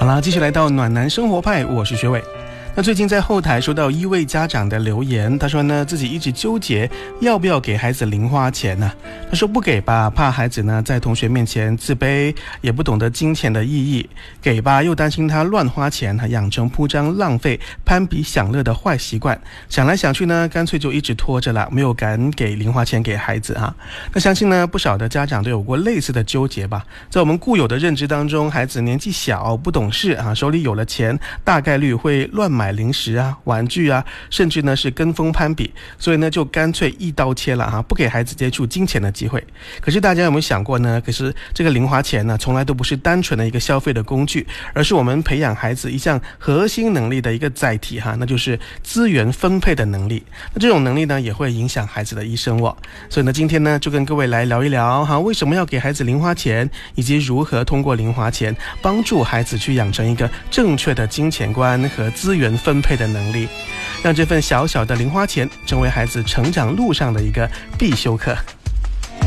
好啦，继续来到暖男生活派，我是学伟。那最近在后台收到一位家长的留言，他说呢自己一直纠结要不要给孩子零花钱呢。他说不给吧，怕孩子呢在同学面前自卑，也不懂得金钱的意义；给吧，又担心他乱花钱，养成铺张浪费、攀比享乐的坏习惯。想来想去呢，干脆就一直拖着了，没有敢给零花钱给孩子哈。那相信呢不少的家长都有过类似的纠结吧。在我们固有的认知当中，孩子年纪小不懂事啊，手里有了钱，大概率会乱买零食啊、玩具啊，甚至呢是跟风攀比，所以呢就干脆一刀切了啊，不给孩子接触金钱的机会。可是大家有没有想过呢？可是这个零花钱呢，从来都不是单纯的一个消费的工具，而是我们培养孩子一项核心能力的一个载体哈，那就是资源分配的能力。那这种能力呢，也会影响孩子的一生哦。所以呢，今天呢就跟各位来聊一聊哈，为什么要给孩子零花钱，以及如何通过零花钱帮助孩子去养成一个正确的金钱观和资源分配的能力，让这份小小的零花钱成为孩子成长路上的一个必修课。